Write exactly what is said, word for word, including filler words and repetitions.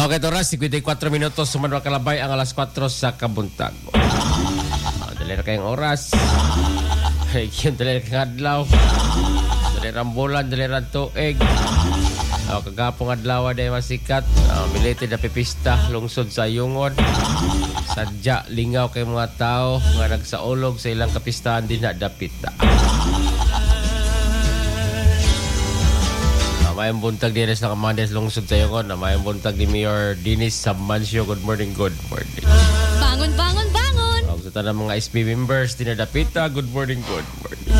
Okay, oras, fifty-four minutos, sumanwa kalabay ang alas four sa kabuntag. Uh, dali na kayong oras. Yun, dali na kayong adlaw. Dali na bulan, dali na tuig. Uh, kagapong adlaw na masikat. Uh, milited na pipista, lungsod sa Yungod. Sadya, lingaw kay mga tao nga nagsaulog sa ilang kapistahan din na dapit na. Mayang buntag din sa Kamandes lungsod sa Yungod. Mayang buntag ni Mayor Dinis Samancio. Good morning, good morning. Bangon, bangon, bangon! Ang sa tanang mga S P members, dinadapita. Good morning, good morning.